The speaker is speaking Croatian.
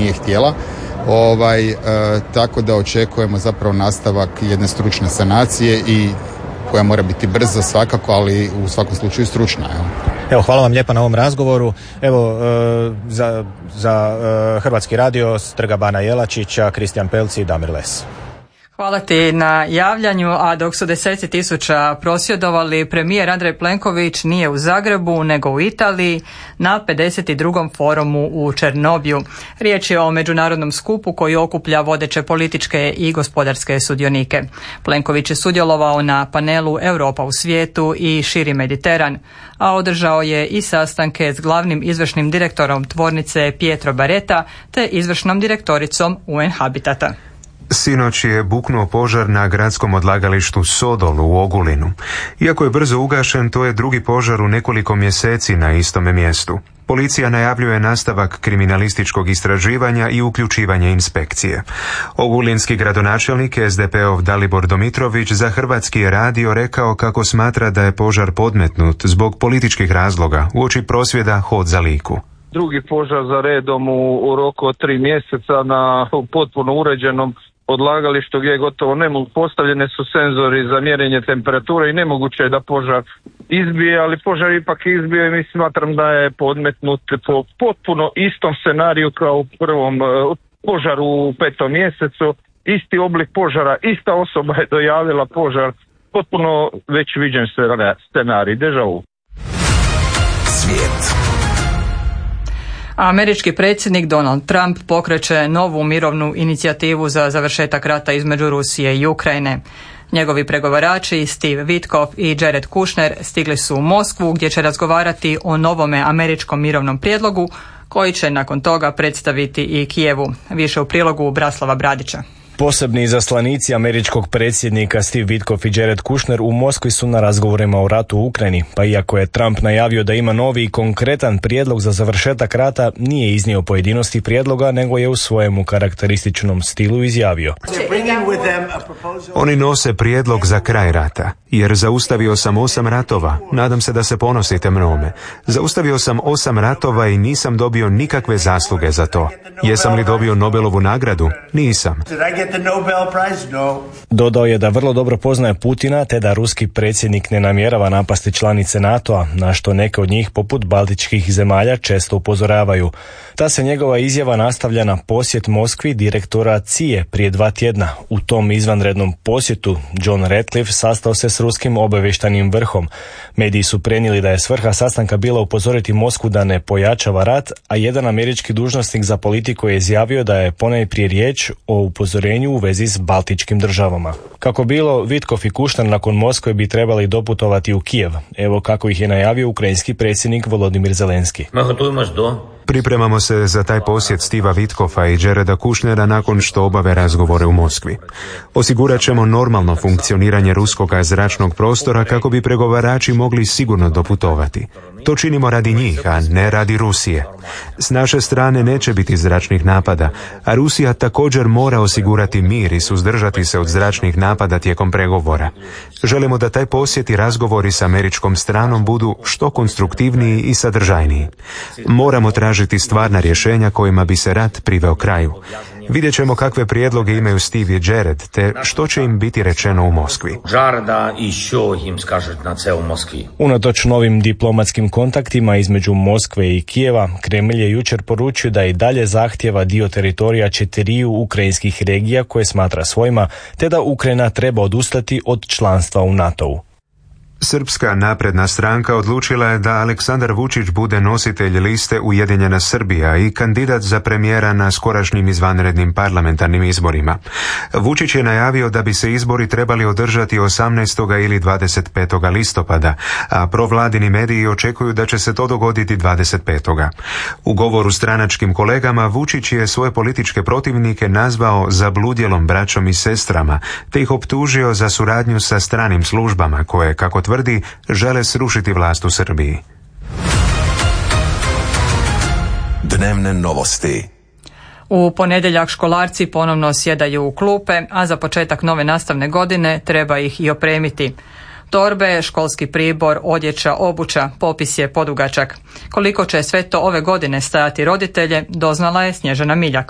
nije htjela. Tako da očekujemo zapravo nastavak jedne stručne sanacije i koja mora biti brza svakako, ali u svakom slučaju stručna. Evo, hvala vam lijepa na ovom razgovoru. Evo, za Hrvatski radio s Trga Bana Jelačića, Kristijan Pelci i Damir Les. Hvala ti na javljanju, a dok su 10.000 prosvjedovali, premijer Andrej Plenković nije u Zagrebu, nego u Italiji na 52. forumu u Černobiju. Riječ je o međunarodnom skupu koji okuplja vodeće političke i gospodarske sudionike. Plenković je sudjelovao na panelu Europa u svijetu i širi Mediteran, a održao je i sastanke s glavnim izvršnim direktorom tvornice Pietro Baretta te izvršnom direktoricom UN Habitata. Sinoć je buknuo požar na gradskom odlagalištu Sodol u Ogulinu. Iako je brzo ugašen, to je drugi požar u nekoliko mjeseci na istome mjestu. Policija najavljuje nastavak kriminalističkog istraživanja i uključivanje inspekcije. Ogulinski gradonačelnik SDP-ov Dalibor Domitrović za Hrvatski radio rekao kako smatra da je požar podmetnut zbog političkih razloga uoči prosvjeda Hod za Liku. Drugi požar za redom u roku od 3 mjeseca na potpuno uređenom odlagalištu gdje je gotovo postavljene su senzori za mjerenje temperature i nemoguće je da požar izbije, ali požar ipak izbio i mi smatram da je podmetnut po potpuno istom scenariju kao u prvom požaru u 5. mjesecu. Isti oblik požara, ista osoba je dojavila požar, potpuno već viđen scenarij, deja vu. Svijet. Američki predsjednik Donald Trump pokreće novu mirovnu inicijativu za završetak rata između Rusije i Ukrajine. Njegovi pregovarači Steve Witkoff i Jared Kushner stigli su u Moskvu gdje će razgovarati o novome američkom mirovnom prijedlogu koji će nakon toga predstaviti i Kijevu. Više u prilogu Braslava Bradića. Posebni izaslanici američkog predsjednika Steve Witkoff i Jared Kushner u Moskvi su na razgovorima o ratu u Ukrajini, pa iako je Trump najavio da ima novi i konkretan prijedlog za završetak rata, nije iznio pojedinosti prijedloga, nego je u svojemu karakterističnom stilu izjavio: Oni nose prijedlog za kraj rata, jer zaustavio sam 8 ratova, nadam se da se ponosite mnome. Zaustavio sam 8 ratova i nisam dobio nikakve zasluge za to. Jesam li dobio Nobelovu nagradu? Nisam. Dodao je da vrlo dobro poznaje Putina, te da ruski predsjednik ne namjerava napasti članice NATO-a, na što neke od njih, poput baltičkih zemalja, često upozoravaju. Ta se njegova izjava nastavlja na posjet Moskvi direktora CIA prije 2 tjedna. U tom izvanrednom posjetu John Ratcliffe sastao se s ruskim obavještajnim vrhom. Mediji su prenijeli da je svrha sastanka bila upozoriti Moskvu da ne pojačava rat, a jedan američki dužnosnik za politiku je izjavio da je ponajprije riječ o upozorenju u vezi s baltičkim državama. Kako bilo, Witkoff i Kushner nakon Moskve bi trebali doputovati u Kijev. Evo kako ih je najavio ukrajinski predsjednik Volodymyr Zelenski. Pripremamo se za taj posjet Steva Witkoffa i Jareda Kushnera nakon što obave razgovore u Moskvi. Osigurat ćemo normalno funkcioniranje ruskog zračnog prostora kako bi pregovarači mogli sigurno doputovati. To činimo radi njih, a ne radi Rusije. S naše strane neće biti zračnih napada, a Rusija također mora osigurati mir i suzdržati se od zračnih napada tijekom pregovora. Želimo da taj posjet i razgovori s američkom stranom budu što konstruktivniji i sadržajniji. Moramo tražiti stvarna rješenja kojima bi se rat priveo kraju. Vidjet ćemo kakve prijedloge imaju Steve i Jared, te što će im biti rečeno u Moskvi. Unatoč novim diplomatskim kontaktima između Moskve i Kijeva, Kremlj je jučer poručio da i dalje zahtjeva dio teritorija 4 ukrajinskih regija koje smatra svojima, te da Ukrajina treba odustati od članstva u NATO-u. Srpska napredna stranka odlučila je da Aleksandar Vučić bude nositelj liste Ujedinjena Srbija i kandidat za premijera na skorašnjim izvanrednim parlamentarnim izborima. Vučić je najavio da bi se izbori trebali održati 18. ili 25. listopada, a provladini mediji očekuju da će se to dogoditi 25. U govoru stranačkim kolegama Vučić je svoje političke protivnike nazvao zabludjelom braćom i sestrama, te ih optužio za suradnju sa stranim službama koje, kako tvrdi, žele srušiti vlast u Srbiji. Dnevne novosti. U ponedjeljak školarci ponovno sjedaju u klupe, a za početak nove nastavne godine treba ih i opremiti. Torbe, školski pribor, odjeća, obuća, popis je podugačak. Koliko će sve to ove godine stajati roditelje, doznala je Snježana Miljak.